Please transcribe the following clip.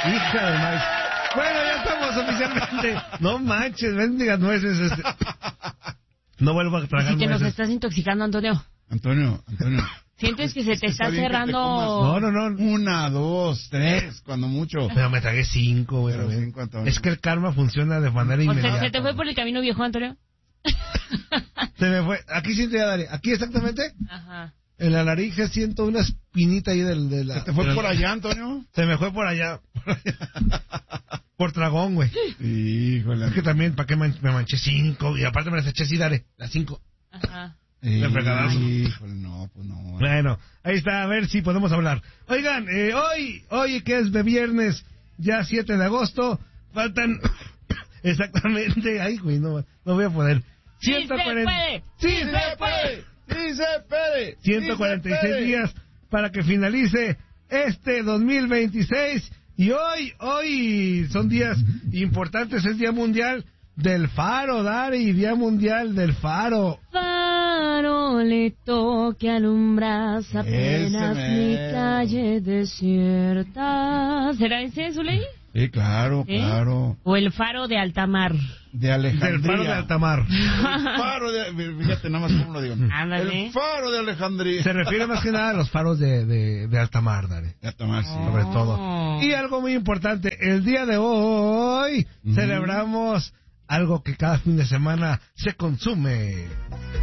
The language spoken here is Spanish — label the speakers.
Speaker 1: Hija de maíz. Bueno, ya estamos oficialmente. No manches, bendigas nueces. No vuelvo a tragar
Speaker 2: Así que
Speaker 1: nueces.
Speaker 2: nos estás intoxicando, Antonio.
Speaker 3: Antonio.
Speaker 2: ¿Sientes que se te está
Speaker 3: bien que te
Speaker 2: cerrando?
Speaker 1: No.
Speaker 3: 1, 2, 3, cuando mucho.
Speaker 1: Pero me tragué 5, güey.
Speaker 3: Pero 5, Antonio.
Speaker 1: Es que el karma funciona de manera
Speaker 2: ¿O
Speaker 1: inmediata.
Speaker 2: se te fue por el camino viejo, Antonio?
Speaker 1: Se me fue. Aquí sí te daré. Aquí exactamente.
Speaker 2: Ajá.
Speaker 1: En la laringe siento una espinita ahí de la...
Speaker 3: ¿Se te fue por allá, Antonio?
Speaker 1: Se me fue por allá. Por tragón, güey.
Speaker 3: Híjole.
Speaker 1: Es que también, ¿para qué me manché 5? Y aparte me las eché así, daré. Las 5.
Speaker 2: Ajá.
Speaker 1: De fregadazo.
Speaker 3: Híjole, no, pues no.
Speaker 1: Bueno, ahí está, a ver si podemos hablar. Oigan, hoy que es de viernes, ya 7 de agosto, faltan exactamente, ay, güey, no voy a poder.
Speaker 2: ¡Sí se puede!
Speaker 1: ¡Sí se puede!
Speaker 3: ¡Sí se puede!
Speaker 1: 146 días para que finalice este 2026. Y hoy son días importantes, es Día Mundial del Faro, Dari, Día Mundial del Faro.
Speaker 2: Farolito que alumbras apenas mi calle desierta. ¿Será ese, Zuley?
Speaker 3: Sí, claro,
Speaker 2: ¿Eh?
Speaker 3: claro.
Speaker 2: ¿O el faro de altamar?
Speaker 3: De Alejandría.
Speaker 1: Del Faro de Altamar.
Speaker 3: El faro de... Fíjate nada más cómo lo digo.
Speaker 2: Ándale.
Speaker 3: El faro de Alejandría.
Speaker 1: Se refiere más que nada a los faros de Altamar, Dari.
Speaker 3: De Altamar, sí.
Speaker 1: Sobre todo. Y algo muy importante, el día de hoy celebramos algo que cada fin de semana se consume.